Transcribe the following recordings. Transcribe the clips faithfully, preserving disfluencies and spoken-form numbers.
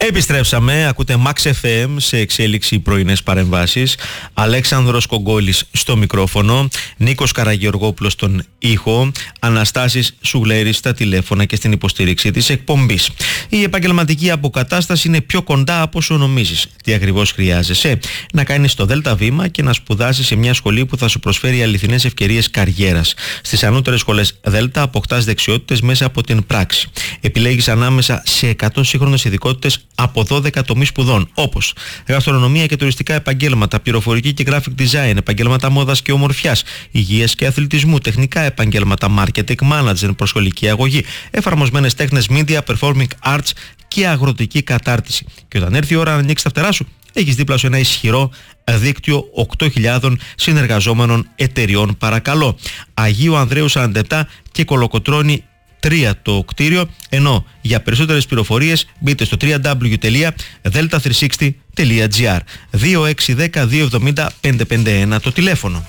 Επιστρέψαμε, ακούτε Max εφ εμ σε εξέλιξη πρωινές παρεμβάσεις. Αλέξανδρος Κογκόλης στο μικρόφωνο, Νίκος Καραγεωργόπουλος στον ήχο, Αναστάσης Σουγλέρης στα τηλέφωνα και στην υποστήριξη της εκπομπής. Η επαγγελματική αποκατάσταση είναι πιο κοντά από όσο νομίζεις. Τι ακριβώς χρειάζεσαι? Να κάνεις το ΔΕΛΤΑ βήμα και να σπουδάσεις σε μια σχολή που θα σου προσφέρει αληθινές ευκαιρίες καριέρας. Στις ανώτερες σχολές ΔΕΛΤΑ αποκτάς δεξιότητες μέσα από την πράξη. Επιλέγεις ανάμεσα σε εκατό σύγχρονες ειδικότητες από δώδεκα τομείς σπουδών, όπως γαστρονομία και τουριστικά επαγγέλματα, πληροφορική και graphic design, επαγγέλματα μόδας και ομορφιάς, υγείας και αθλητισμού, τεχνικά επαγγέλματα, marketing, management, προσχολική αγωγή, εφαρμοσμένες τέχνες, media, performing arts και αγροτική κατάρτιση. Και όταν έρθει η ώρα να ανοίξεις τα φτερά σου, έχεις δίπλα σου ένα ισχυρό δίκτυο οκτώ χιλιάδων συνεργαζόμενων εταιριών, παρακαλώ. Αγίου Ανδρέου σαράντα επτά και Κολοκοτρώνη τρία το κτίριο, ενώ για περισσότερες πληροφορίες μπείτε στο double-u double-u double-u τελεία delta τριακόσια εξήντα τελεία gr. δύο έξι ένα μηδέν δύο επτά μηδέν πέντε πέντε ένα το τηλέφωνο.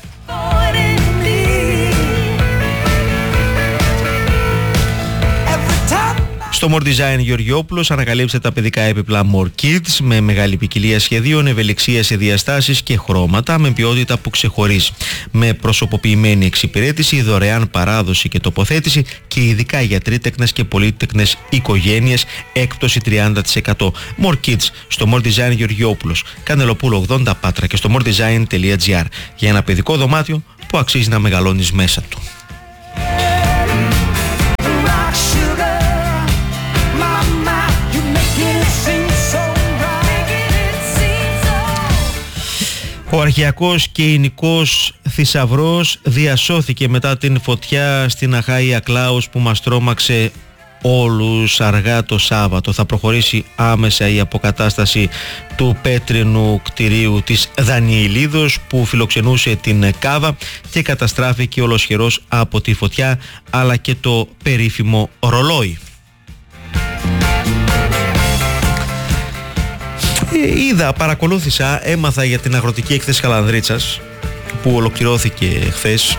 Στο More Design Γεωργιόπουλος ανακαλύψτε τα παιδικά έπιπλα More Kids με μεγάλη ποικιλία σχεδίων, ευελιξία σε διαστάσεις και χρώματα με ποιότητα που ξεχωρίζει. Με προσωποποιημένη εξυπηρέτηση, δωρεάν παράδοση και τοποθέτηση και ειδικά για τρίτεκνες και πολύτεκνες οικογένειες έκπτωση τριάντα τοις εκατό. More Kids στο More Design Γεωργιόπουλος, Κανελοπούλου ογδόντα Πάτρα και στο more design τελεία gr για ένα παιδικό δωμάτιο που αξίζει να μεγαλώνεις μέσα του. Ο αρχαιακός και εινικός θησαυρός διασώθηκε μετά την φωτιά στην Αχάια Κλάους που μας τρόμαξε όλους αργά το Σάββατο. Θα προχωρήσει άμεσα η αποκατάσταση του πέτρινου κτηρίου της Δανιηλίδος που φιλοξενούσε την Κάβα και καταστράφηκε ολοσχερός από τη φωτιά, αλλά και το περίφημο ρολόι. Είδα, παρακολούθησα, έμαθα για την αγροτική έκθεση Χαλανδρίτσας που ολοκληρώθηκε χθες.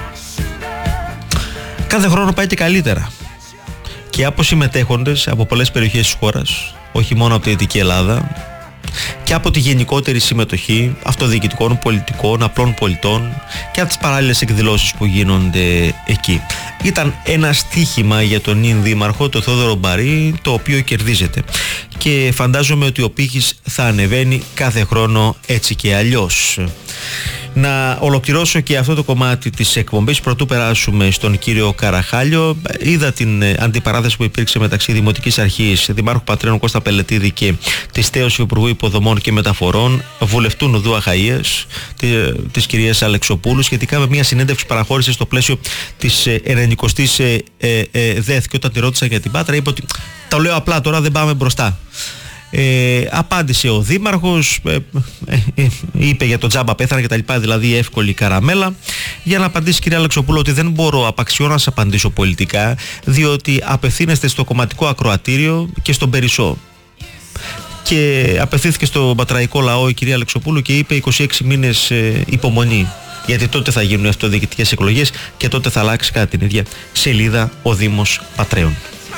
Κάθε χρόνο πάει και καλύτερα. Και από συμμετέχοντες από πολλές περιοχές της χώρας, όχι μόνο από τη Δυτική Ελλάδα, και από τη γενικότερη συμμετοχή αυτοδιοικητικών, πολιτικών, απλών πολιτών και από τις παράλληλες εκδηλώσεις που γίνονται εκεί. Ήταν ένα στοίχημα για τον νυν δήμαρχο, τον Θόδωρο Μπαρή, το οποίο κερδίζεται. Και φαντάζομαι ότι ο πύχης θα ανεβαίνει κάθε χρόνο έτσι και αλλιώς. Να ολοκληρώσω και αυτό το κομμάτι της εκπομπής πρωτού περάσουμε στον κύριο Καραχάλιο. Είδα την αντιπαράθεση που υπήρξε μεταξύ Δημοτικής Αρχής, Δημάρχου Πατρέων Κώστα Πελετίδη και της τέως Υπουργού Υποδομών και Μεταφορών, βουλευτού Νουδού Αχαΐας, της κυρίας Αλεξοπούλου, σχετικά με μια συνέντευξη που παραχώρησε στο πλαίσιο της ενενηκοστής ΔΕΘ. Και όταν τη ρώτησα για την Πάτρα, είπε ότι τα λέω απλά, τώρα δεν πάμε μπροστά. Ε, απάντησε ο Δήμαρχος, ε, ε, ε, είπε για το τζάμπα πέθανα και τα λοιπά, δηλαδή εύκολη καραμέλα. Για να απαντήσει, κυρία Αλεξοπούλου, ότι δεν μπορώ απαξιώ να σας απαντήσω πολιτικά, διότι απευθύνεστε στο κομματικό ακροατήριο και στον Περισσό. Και απευθύνθηκε στο πατραϊκό λαό η κυρία Αλεξοπούλου και είπε είκοσι έξι μήνες ε, υπομονή, γιατί τότε θα γίνουν αυτοδιοικητικές εκλογές και τότε θα αλλάξει κατά την ίδια σελίδα ο Δήμος Πατρέων.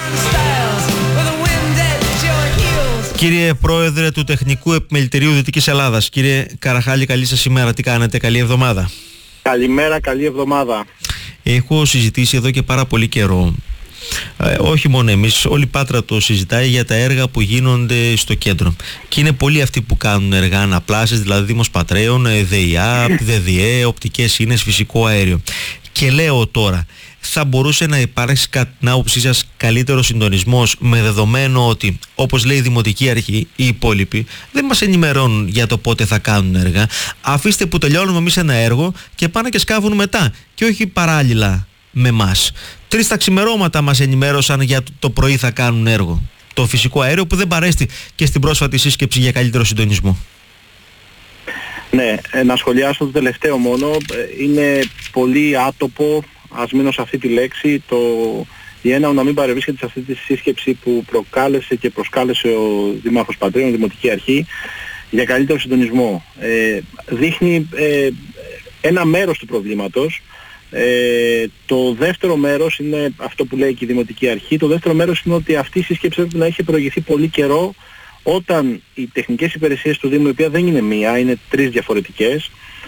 Κύριε Πρόεδρε του Τεχνικού Επιμελητηρίου Δυτικής Ελλάδας, κύριε Καραχάλη, καλή σας ημέρα. Τι κάνετε? Καλή εβδομάδα. Καλημέρα, καλή εβδομάδα. Έχω συζητήσει εδώ και πάρα πολύ καιρό, ε, όχι μόνο εμείς, όλη η Πάτρα το συζητάει, για τα έργα που γίνονται στο κέντρο. Και είναι πολλοί αυτοί που κάνουν έργα αναπλάσεις, δηλαδή Δήμος Πατρέων, ΔΕΙΑ, ΔΕΔΙΕ, οπτικές ίνες, φυσικό αέριο. Και λέω τώρα, θα μπορούσε να υπάρξει κατά την άποψή σας καλύτερο συντονισμός, με δεδομένο ότι, όπως λέει η Δημοτική Αρχή, οι υπόλοιποι δεν μας ενημερώνουν για το πότε θα κάνουν έργα. Αφήστε που τελειώνουμε εμείς ένα έργο και πάνε και σκάβουν μετά, και όχι παράλληλα με εμάς. Τρεις τα ξημερώματα μας ενημέρωσαν για το πρωί θα κάνουν έργο. Το φυσικό αέριο που δεν παρέστη και στην πρόσφατη σύσκεψη για καλύτερο συντονισμό. Ναι, να σχολιάσω το τελευταίο μόνο. Είναι πολύ άτοπο, ας μείνω σε αυτή τη λέξη, το η ΕΝΑΟ να μην παρευρίσκεται σε αυτή τη σύσκεψη που προκάλεσε και προσκάλεσε ο Δήμαρχος Πατρέων, η Δημοτική Αρχή, για καλύτερο συντονισμό. Ε, δείχνει ε, ένα μέρος του προβλήματος. Ε, το δεύτερο μέρος είναι αυτό που λέει και η Δημοτική Αρχή. Το δεύτερο μέρος είναι ότι αυτή η σύσκεψη πρέπει να είχε προηγηθεί πολύ καιρό, όταν οι τεχνικές υπηρεσίες του Δήμου, η οποία δεν είναι μία, είναι τρεις διαφορετικές,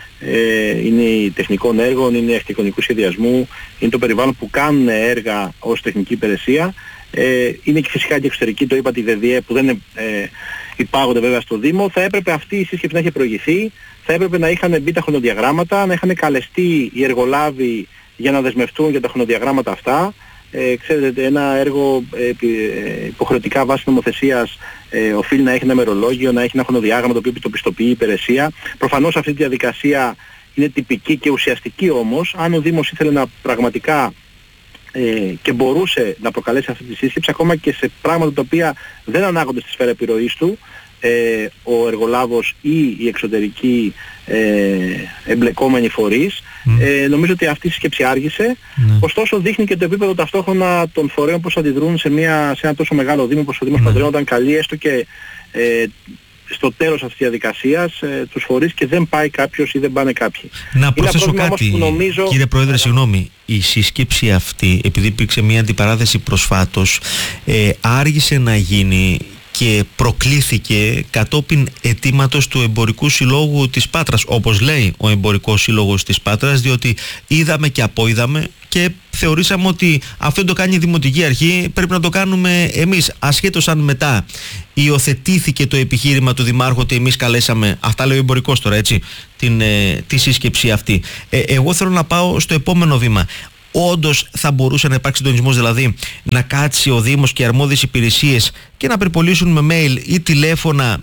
ε, είναι η τεχνικών έργων, είναι η αρχιτεκτονικού σχεδιασμού, είναι το περιβάλλον που κάνουν έργα ως τεχνική υπηρεσία, ε, είναι και φυσικά και εξωτερική, το είπα, τη ΔΕΔΙΕ, που δεν ε, υπάγονται βέβαια στο Δήμο. Θα έπρεπε αυτή η σύσκεψη να έχει προηγηθεί, θα έπρεπε να είχαν μπει τα χρονοδιαγράμματα, να είχαν καλεστεί οι εργολάβοι για να δεσμευτούν για τα χρονοδιαγράμματα αυτά. Ε, ξέρετε, ένα έργο ε, ε, υποχρεωτικά βάσει νομοθεσίας ε, οφείλει να έχει ένα μερολόγιο, να έχει ένα χρονοδιάγραμμα το οποίο το πιστοποιεί η υπηρεσία. Προφανώς αυτή τη διαδικασία είναι τυπική και ουσιαστική, όμως αν ο Δήμος ήθελε να πραγματικά ε, και μπορούσε να προκαλέσει αυτή τη σύσκεψη, ακόμα και σε πράγματα τα οποία δεν ανάγονται στη σφαίρα επιρροής του, ε, ο εργολάβος ή οι εξωτερικοί ε, εμπλεκόμενοι φορείς, mm. ε, νομίζω ότι αυτή η σύσκεψη άργησε. Mm. Ωστόσο δείχνει και το επίπεδο ταυτόχρονα των φορέων πώς αντιδρούν σε, μια, σε ένα τόσο μεγάλο Δήμο όπως ο Δήμος mm. Παντρέων, όταν καλεί έστω και ε, στο τέλος αυτής της διαδικασίας ε, τους φορείς και δεν πάει κάποιος ή δεν πάνε κάποιοι. Να προσθέσω κάτι, νομίζω... κύριε Πρόεδρε, συγγνώμη. Η σύσκεψη αυτή, επειδή υπήρξε μια αντιπαράθεση προσφάτως, ε, άργησε να γίνει και προκλήθηκε κατόπιν αιτήματος του Εμπορικού Συλλόγου της Πάτρας, όπως λέει ο Εμπορικός Σύλλογος της Πάτρας, διότι είδαμε και απόειδαμε και θεωρήσαμε ότι αυτό το κάνει η Δημοτική Αρχή, πρέπει να το κάνουμε εμείς, ασχέτως αν μετά υιοθετήθηκε το επιχείρημα του Δημάρχου ότι εμείς καλέσαμε, αυτά λέει ο Εμπορικός τώρα, έτσι, την, ε, τη σύσκεψη αυτή. Ε, εγώ θέλω να πάω στο επόμενο βήμα. Όντως θα μπορούσε να υπάρξει συντονισμός, δηλαδή να κάτσει ο Δήμος και οι αρμόδιες υπηρεσίες και να περιπολίσουν με mail ή τηλέφωνα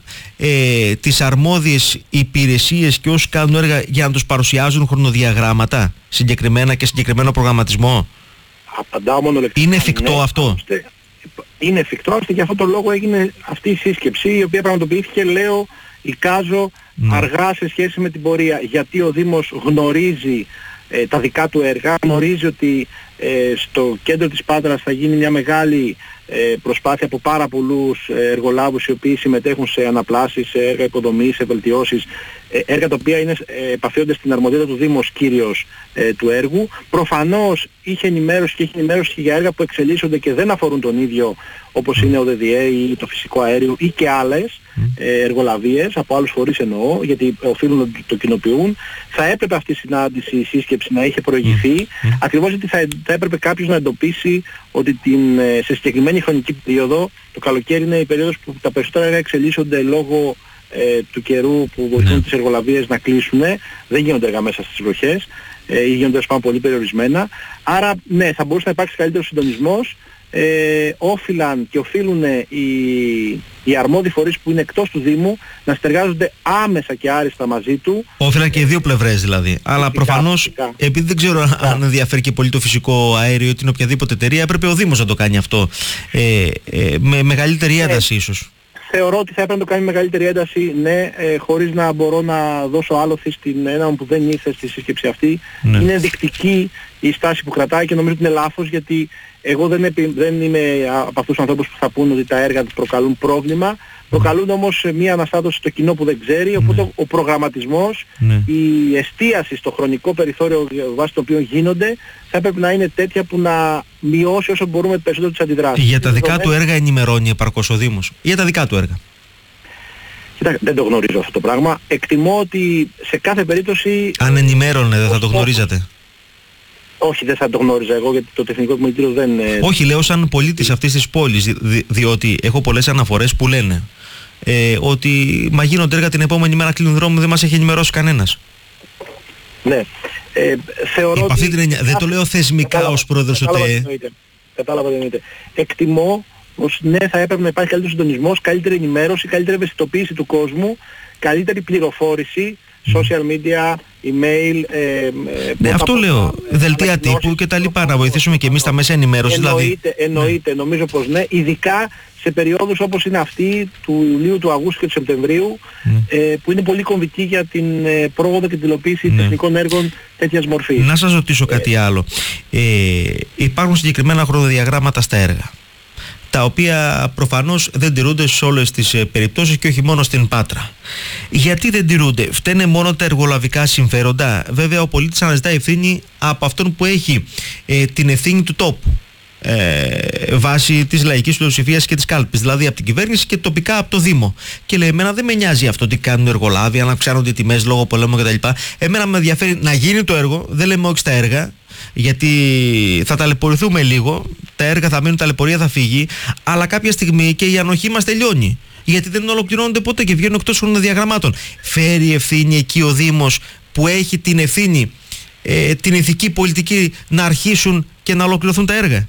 ε, τις αρμόδιες υπηρεσίες και όσους κάνουν έργα για να τους παρουσιάζουν χρονοδιαγράμματα συγκεκριμένα και συγκεκριμένο προγραμματισμό. Απαντάω μόνο λεπτά. Είναι εφικτό ναι, αυτό? Είναι εφικτό, ώστε για αυτό το λόγο έγινε αυτή η σύσκεψη, η οποία πραγματοποιήθηκε, λέω, εικάζω, ναι. αργά σε σχέση με την πορεία. Γιατί ο Δήμος γνωρίζει Ε, τα δικά του έργα, γνωρίζει ότι ε, στο κέντρο της Πάτρας θα γίνει μια μεγάλη ε, προσπάθεια από πάρα πολλούς ε, εργολάβους οι οποίοι συμμετέχουν σε αναπλάσεις, σε έργα υποδομής, σε βελτιώσεις, ε, έργα τα οποία είναι, ε, επαφίονται στην αρμοδιότητα του Δήμου ως κύριος ε, του έργου. Προφανώς είχε ενημέρωση και έχει ενημέρωση για έργα που εξελίσσονται και δεν αφορούν τον ίδιο, όπως είναι ο ΔΕΔΙΕ ή το φυσικό αέριο ή και άλλες ε, εργολαβίες, από άλλους φορείς εννοώ, γιατί οφείλουν να το κοινοποιούν. Θα έπρεπε αυτή η συνάντηση, η σύσκεψη να είχε προηγηθεί, mm. ακριβώς γιατί θα, θα έπρεπε κάποιος να εντοπίσει ότι την, σε συγκεκριμένη χρονική περίοδο, το καλοκαίρι είναι η περίοδος που τα περισσότερα έργα εξελίσσονται λόγω ε, του καιρού που βοηθούν mm. τις εργολαβίες να κλείσουν, δεν γίνονται έργα μέσα στις βροχές ε, ή γίνονται σπάνω πολύ περιορισμένα. Άρα ναι, θα μπορούσε να υπάρξει καλύτερος συντονισμός. Ε, όφυλαν και οφείλουν οι, οι αρμόδιοι φορείς που είναι εκτός του Δήμου να συνεργάζονται άμεσα και άριστα μαζί του. Όφυλαν και οι δύο πλευρές δηλαδή. Φυσικά, αλλά προφανώς, φυσικά. επειδή δεν ξέρω φυσικά. αν ενδιαφέρει και πολύ το φυσικό αέριο ή την οποιαδήποτε εταιρεία, έπρεπε ο Δήμος να το κάνει αυτό ε, ε, με μεγαλύτερη ένταση ε, ίσως. Θεωρώ ότι θα έπρεπε να το κάνει μεγαλύτερη ένταση, ναι, ε, χωρίς να μπορώ να δώσω άλοθη στην έναν που δεν ήρθε στη σύσκεψη αυτή. Ναι. Είναι ενδεικτική η στάση που κρατάει και νομίζω ότι είναι λάθος, γιατί εγώ δεν, επι, δεν είμαι από αυτούς τους ανθρώπους που θα πούν ότι τα έργα τους προκαλούν πρόβλημα. Προκαλούν όμως μια αναστάτωση στο κοινό που δεν ξέρει, οπότε ναι. ο προγραμματισμός, ναι. η εστίαση στο χρονικό περιθώριο βάσει το οποίο γίνονται θα έπρεπε να είναι τέτοια που να μειώσει όσο μπορούμε περισσότερο τις αντιδράσεις. Για τα δικά του έργα ενημερώνει επαρκώς ο Δήμος? Για τα δικά του έργα? Κοιτάξτε, δεν το γνωρίζω αυτό το πράγμα. Εκτιμώ ότι σε κάθε περίπτωση... Αν ενημέρωνε δεν θα το γνωρίζατε? Όχι, δεν θα το γνώριζα εγώ, γιατί το τεχνικό επιμελητήριο δεν... Όχι, λέω σαν πολίτης αυτής της πόλης, δι, διότι έχω πολλές αναφορές που λένε ε, ότι μα γίνονται έργα την επόμενη μέρα, κλείνουν δρόμο, δεν μας έχει ενημερώσει κανένας. Ναι. Ε, θεωρώ ότι... την εννιά, δεν το λέω θεσμικά κατάλαβα, ως πρόεδρος ΟΤΕ. Κατάλαβα τι εννοείται. Εκτιμώ πως ναι, θα έπρεπε να υπάρχει καλύτερος συντονισμός, καλύτερη ενημέρωση, καλύτερη ευαισθητοποίηση του κόσμου, καλύτερη πληροφόρηση, social media, email... Ε, ναι, αυτό λέω, δελτία τύπου και τα λοιπά, να βοηθήσουμε και εμείς τα μέσα ενημέρωσης. Εννοείται, δηλαδή. εννοείται ναι. νομίζω πως ναι, ειδικά σε περιόδους όπως είναι αυτή του Ιουλίου, του Αυγούστου και του Σεπτεμβρίου, ναι. ε, που είναι πολύ κομβική για την ε, πρόοδο και την υλοποίηση ναι. τεχνικών έργων τέτοιας μορφής. Να σας ρωτήσω ε, κάτι άλλο. Ε, υπάρχουν συγκεκριμένα χρονοδιαγράμματα στα έργα, τα οποία προφανώς δεν τηρούνται σε όλες τις ε, περιπτώσεις και όχι μόνο στην Πάτρα. Γιατί δεν τηρούνται? Φταίνε μόνο τα εργολαβικά συμφέροντα? Βέβαια ο πολίτης αναζητά ευθύνη από αυτόν που έχει ε, την ευθύνη του τόπου. ε, βάσει της λαϊκής πλειοψηφίας και της κάλπης, δηλαδή από την κυβέρνηση και τοπικά από το Δήμο. Και λέει, εμένα δεν με νοιάζει αυτό τι κάνουν οι εργολάβοι, αν αυξάνονται οι τιμές λόγω πολέμου κτλ. Εμένα με ενδιαφέρει να γίνει το έργο, δεν λέμε όχι στα έργα, γιατί θα ταλαιπωρηθούμε λίγο, τα έργα θα μείνουν, τα ταλαιπωρία θα φύγει, αλλά κάποια στιγμή και η ανοχή μας τελειώνει. Γιατί δεν ολοκληρώνονται ποτέ και βγαίνουν εκτός χρονοδιαγραμμάτων. Φέρει ευθύνη εκεί ο Δήμος που έχει την ευθύνη, ε, την ηθική πολιτική να αρχίσουν και να ολοκληρωθούν τα έργα.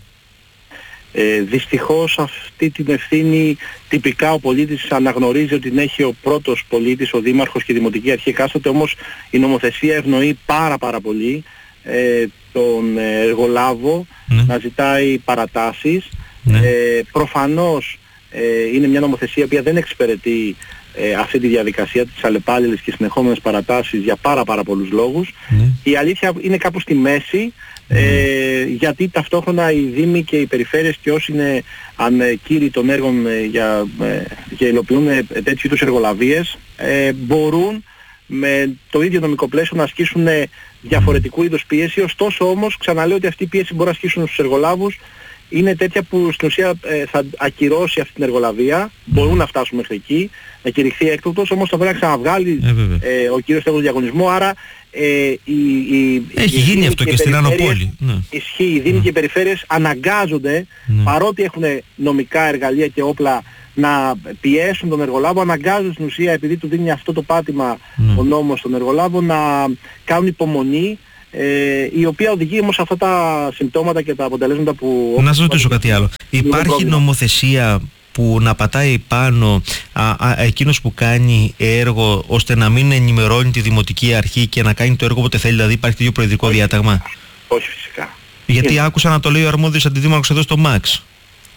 Ε, δυστυχώς αυτή την ευθύνη τυπικά ο πολίτης αναγνωρίζει ότι την έχει ο πρώτος πολίτης, ο δήμαρχος και η δημοτική αρχή εκάστοτε, όμως η νομοθεσία ευνοεί πάρα πάρα πολύ ε, τον εργολάβο ναι. να ζητάει παρατάσεις. Ναι. Ε, προφανώς ε, είναι μια νομοθεσία που δεν εξυπηρετεί ε, αυτή τη διαδικασία της αλλεπάλληλης και συνεχόμενες παρατάσεις για πάρα πάρα πολλούς λόγους. Ναι. Η αλήθεια είναι κάπου στη μέση. Ε, γιατί ταυτόχρονα οι Δήμοι και οι περιφέρειες και όσοι είναι αν, κύριοι των έργων ε, για, ε, και υλοποιούν ε, τέτοιου είδους εργολαβίες ε, μπορούν με το ίδιο νομικό πλαίσιο να ασκήσουν ε, διαφορετικού είδους πίεση. Ωστόσο όμως ξαναλέω ότι αυτή η πίεση μπορεί να ασκήσουν στους εργολάβους είναι τέτοια που στην ουσία ε, θα ακυρώσει αυτή την εργολαβία. Μπορούν να φτάσουν μέχρι εκεί, να κηρυχθεί έκτοκτος, όμως θα πρέπει να ξαναβγάλει ε, ε, ο κύριος τέλος διαγωνισμό. Άρα ε, η, η, έχει η γίνει αυτό και, και στην Ανοπόλη. Ναι. Ισχύει, οι Δήμοι ναι. και οι περιφέρειες αναγκάζονται, ναι. παρότι έχουν νομικά εργαλεία και όπλα, να πιέσουν τον εργολάβο, αναγκάζονται στην ουσία, επειδή του δίνει αυτό το πάτημα ναι. ο νόμος στον εργολάβο, να κάνουν υπομονή, Ε, η οποία οδηγεί όμως αυτά τα συμπτώματα και τα αποτελέσματα που... Να σας ρωτήσω κάτι άλλο. Υπάρχει νομοθεσία που να πατάει πάνω α, α, εκείνος που κάνει έργο ώστε να μην ενημερώνει τη δημοτική αρχή και να κάνει το έργο όποτε θέλει, δηλαδή υπάρχει τέτοιο προεδρικό όχι, διάταγμα? Όχι φυσικά. Γιατί είναι. Άκουσα να το λέει ο αρμόδιος αντιδήμαρχος εδώ στο ΜΑΞ.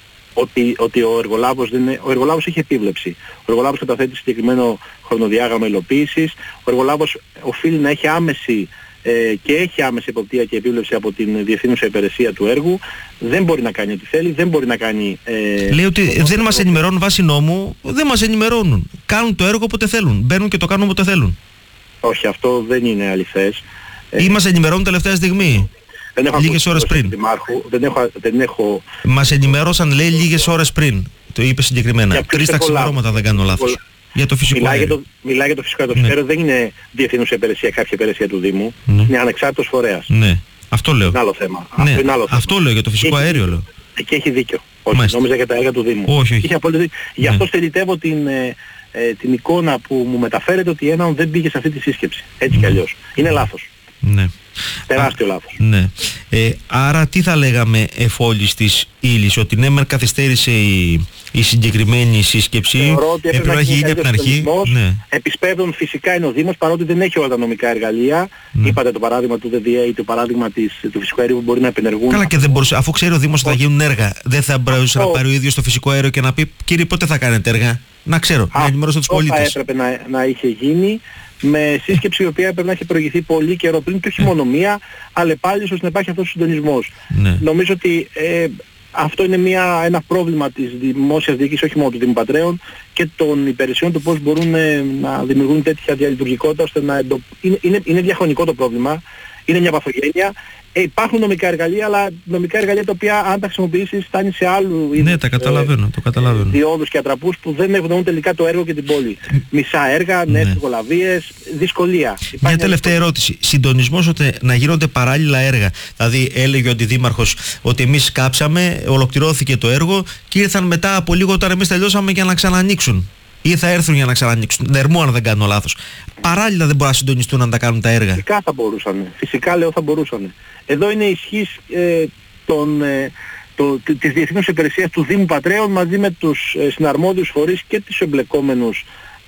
Ότι, ότι ο εργολάβος, δεν είναι, ο εργολάβος έχει επίβλεψη. Ο εργολάβος καταθέτει συγκεκριμένο χρονοδιάγραμμα υλοποίησης. Ο εργολάβος οφείλει να έχει άμεση και έχει άμεση εποπτεία και επίβλεψη από την διευθύνουσα υπηρεσία του έργου. Δεν μπορεί να κάνει ό,τι θέλει, δεν μπορεί να κάνει... Ε, Λέει ότι δεν μας ενημερώνουν βάσει νόμου, δεν μας ενημερώνουν. Κάνουν το έργο όποτε θέλουν, μπαίνουν και το κάνουν όποτε θέλουν. Όχι, αυτό δεν είναι αληθές. Ή μας ενημερώνουν τελευταία στιγμή, δεν έχω λίγες ώρες πριν. Δεν έχω, δεν έχω... Μας ενημερώσαν, λέει, λίγες ώρες πριν. Το είπε συγκεκριμένα. Τρεις τα ξημερώματα, δεν κάνω λάθος. Για το φυσικό μιλάει, αέριο. Για το, μιλάει για το φυσικό αέριο. Το φυσικό αέριο δεν είναι διευθύνουσα υπηρεσία, κάποια υπηρεσία του Δήμου. Ναι. Είναι ανεξάρτητος φορέας. Ναι. Αυτό λέω. Είναι άλλο θέμα. Ναι. Αυτό είναι άλλο θέμα. Αυτό λέω για το φυσικό εκεί, αέριο. Λέω. Εκεί έχει δίκιο. Όχι, Μάλιστα. νόμιζα για τα έργα του Δήμου. Όχι, όχι. Είχε απόλυτο... Γι' ναι. αυτό στελιτεύω την, ε, ε, την εικόνα που μου μεταφέρεται ότι έναν δεν πήγε σε αυτή τη σύσκεψη. Έτσι ναι. κι αλλιώς. Είναι λάθος. Ναι. Τεράστιο Α, λάθος. Ναι. Ε, άρα τι θα λέγαμε εφόλης της ύλης, ότι ναι μεν καθυστέρησε η, η συγκεκριμένη σύσκεψη, θεωρώ ότι έπρεπε να έχει γίνει από την αρχή. Ναι. Επισπεύδων φυσικά είναι ο Δήμος, παρότι δεν έχει όλα τα νομικά εργαλεία. Ναι. Είπατε το παράδειγμα του ντι ντι έι, το παράδειγμα της, του φυσικού αερίου που μπορεί να επενεργούν. Καλά, και δεν μπορούσε, αφού ξέρει ο Δήμος ότι θα γίνουν έργα, δεν θα μπορούσε να πάρει ο ίδιος το φυσικό αέριο και να πει κύριε πότε θα κάνετε έργα? Να ξέρω, να ενημερώσω τους πολίτες. Αυτό θα έπρεπε να, να είχε γίνει με σύσκεψη η οποία έπρεπε να έχει προηγηθεί πολύ καιρό πριν και όχι μόνο μία, αλλά πάλι ώστε να υπάρχει αυτός ο συντονισμός. Ναι. Νομίζω ότι ε, αυτό είναι μια, ένα πρόβλημα της δημόσιας διοίκησης, όχι μόνο του Δήμου Πατρέων και των υπηρεσιών του πώς μπορούν ε, να δημιουργούν τέτοια διαλειτουργικότητα ώστε να εντο... είναι, είναι, είναι διαχρονικό το πρόβλημα, είναι μια παθογένεια. Ε, υπάρχουν νομικά εργαλεία, αλλά νομικά εργαλεία τα οποία αν τα χρησιμοποιήσεις φτάνει σε άλλου είδους, ναι, τα καταλαβαίνω, ε, το καταλαβαίνω. διόδους και ατραπούς που δεν ευνοούν τελικά το έργο και την πόλη. Μισά έργα, νέες ναι. εργολαβίες, δυσκολία. Μια Υπάρχει τελευταία ένα... ερώτηση. Συντονισμός ώστε να γίνονται παράλληλα έργα. Δηλαδή έλεγε ο αντιδήμαρχος ότι εμείς κάψαμε, ολοκληρώθηκε το έργο και ήρθαν μετά από λίγο όταν εμείς τελειώσαμε για να ξανανοίξουν. Ή θα έρθουν για να ξανανοίξουν. Νερμό, αν δεν κάνω λάθος. Παράλληλα δεν μπορούν να συντονιστούν αν τα κάνουν τα έργα. Φυσικά θα μπορούσαν. Φυσικά λέω θα μπορούσαν. Εδώ είναι η ισχύς ε, των, ε, το, της διεθνούς υπηρεσίας του Δήμου Πατρέων μαζί με τους ε, συναρμόδιους φορείς και τους εμπλεκόμενους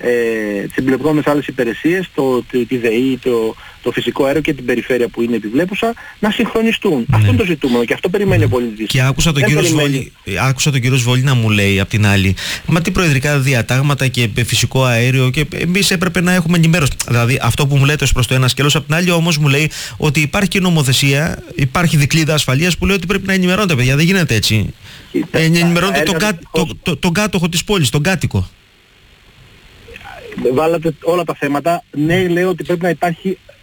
ε, τις εμπλεκόμενες άλλες υπηρεσίες, το, τη, τη ΔΕΗ, το, το φυσικό αέριο και την περιφέρεια που είναι επιβλέπουσα, να συγχρονιστούν. Ναι. Αυτό είναι το ζητούμενο και αυτό περιμένει ο πολίτης. Και άκουσα τον, κύριο Σβόλη, άκουσα τον κύριο Σβόλη να μου λέει απ' την άλλη, μα τι προεδρικά διατάγματα και φυσικό αέριο και εμείς έπρεπε να έχουμε ενημέρωση. Δηλαδή αυτό που μου λέτε ως προς το ένα σκέλος, απ' την άλλη όμως μου λέει ότι υπάρχει και νομοθεσία, υπάρχει δικλείδα ασφαλείας που λέει ότι πρέπει να ενημερώνετε παιδιά, δεν γίνεται έτσι. Ε, ενημερώνετε τον, κα, το, το, το, τον κάτοχο της πόλης, τον κάτοικο. Βάλατε όλα τα θέματα. Ναι, λέω ότι πρέπει να υπάρχει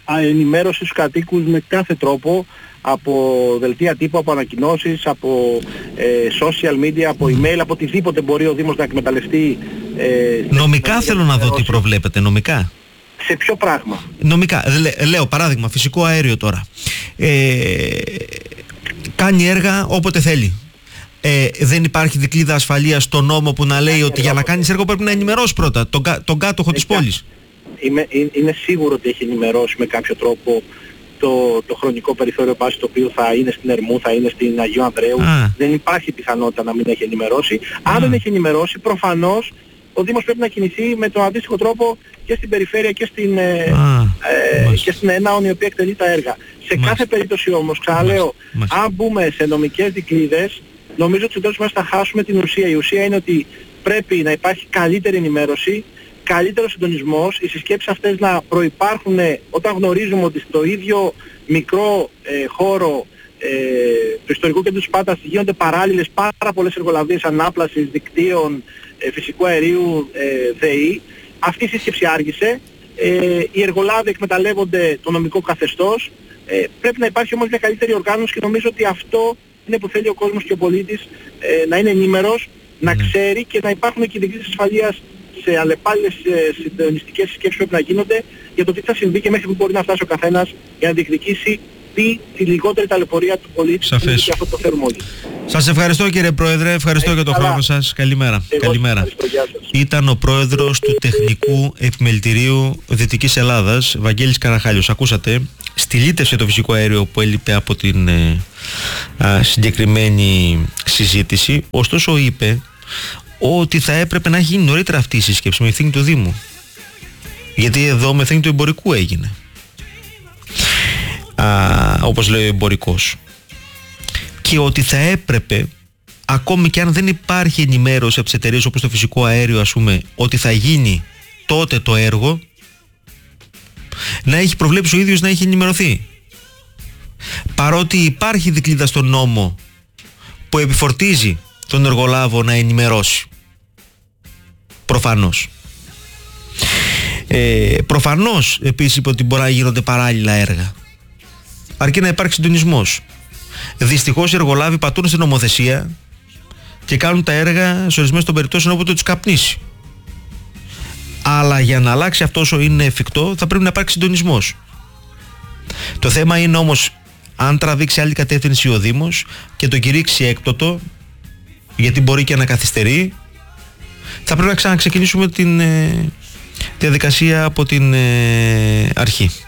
ενημέρωση στους κατοίκους με κάθε τρόπο, από δελτία τύπου, από ανακοινώσεις, από ε, social media, από email, από οτιδήποτε μπορεί ο Δήμος να εκμεταλλευτεί. Ε, νομικά θέλω να δω τι προβλέπετε, νομικά. Σε ποιο πράγμα? Νομικά, Λέ, λέω παράδειγμα, φυσικό αέριο τώρα. Ε, κάνει έργα όποτε θέλει. Ε, δεν υπάρχει δικλείδα ασφαλείας στο νόμο που να λέει ότι για να κάνεις έργο πρέπει να ενημερώσεις πρώτα τον, τον κάτοχο της πόλης. Είμαι, είναι σίγουρο ότι έχει ενημερώσει με κάποιο τρόπο το, το χρονικό περιθώριο βάση το οποίο θα είναι στην Ερμού, θα είναι στην Αγίου Ανδρέου. Α. Δεν υπάρχει πιθανότητα να μην έχει ενημερώσει. Αν Α. δεν έχει ενημερώσει, προφανώς ο Δήμος πρέπει να κινηθεί με τον αντίστοιχο τρόπο και στην περιφέρεια και στην, ε, ε, και στην ΕΝΑΟΝ η οποία εκτελεί τα έργα. Σε Μάλιστα. κάθε περίπτωση όμως, ξαναλέω, Μάλιστα. αν μπούμε σε νομικές δικλείδες, νομίζω ότι στο τέλος μας θα χάσουμε την ουσία. Η ουσία είναι ότι πρέπει να υπάρχει καλύτερη ενημέρωση, καλύτερος συντονισμός, οι συσκέψεις αυτές να προϋπάρχουν όταν γνωρίζουμε ότι στο ίδιο μικρό ε, χώρο ε, του ιστορικού κέντρου Σπάρτας γίνονται παράλληλες πάρα πολλές εργολαβίες ανάπλασης, δικτύων, ε, φυσικού αερίου, ε, ΔΕΗ. Αυτή η σύσκεψη άργησε, ε, οι εργολάβοι εκμεταλλεύονται το νομικό καθεστώς, ε, πρέπει να υπάρχει όμως μια καλύτερη οργάνωση και νομίζω ότι αυτό είναι που θέλει ο κόσμος και ο πολίτης, ε, να είναι ενήμερος, να mm. ξέρει και να υπάρχουν και δικλείδες ασφαλείας σε αλλεπάλληλες ε, συντονιστικές συσκέψεις που πρέπει να γίνονται για το τι θα συμβεί και μέχρι που μπορεί να φτάσει ο καθένας για να διεκδικήσει τη, τη λιγότερη ταλαιπωρία του πολίτη. Σαφές. Και αυτό το θέλουμε όλοι. Σας ευχαριστώ κύριε Πρόεδρε, ευχαριστώ για τον χρόνο σας. Καλημέρα. Καλημέρα. Ήταν ο Πρόεδρος του Τεχνικού Επιμελητηρίου Δυτικής Ελλάδας, Βαγγέλης Καραχάλιος. Ακούσατε, στυλίτευσε το φυσικό αέριο που έλειπε από την ε, α, συγκεκριμένη συζήτηση, ωστόσο είπε ότι θα έπρεπε να έχει γίνει νωρίτερα αυτή η σύσκεψη με ευθύνη του Δήμου. Γιατί εδώ με ευθύνη του εμπορικού έγινε. Α, όπως λέει ο εμπορικός. Και ότι θα έπρεπε, ακόμη και αν δεν υπάρχει ενημέρωση από τις εταιρείες όπως το φυσικό αέριο, ας πούμε, ότι θα γίνει τότε το έργο, να έχει προβλέψει ο ίδιος να έχει ενημερωθεί. Παρότι υπάρχει δικλείδα στον νόμο που επιφορτίζει τον εργολάβο να ενημερώσει. Προφανώς. Ε, προφανώς επίσης είπε ότι μπορεί να γίνονται παράλληλα έργα. Αρκεί να υπάρξει συντονισμός. Δυστυχώς οι εργολάβοι πατούν στην νομοθεσία και κάνουν τα έργα σε ορισμένες των περιπτώσεων όποτε τους καπνίσει. Αλλά για να αλλάξει αυτό όσο είναι εφικτό θα πρέπει να υπάρξει συντονισμός. Το θέμα είναι όμως αν τραβήξει άλλη κατεύθυνση ο Δήμος και το κηρύξει έκπτωτο, γιατί μπορεί και να καθυστερεί, θα πρέπει να ξαναξεκινήσουμε την ε, διαδικασία από την ε, αρχή.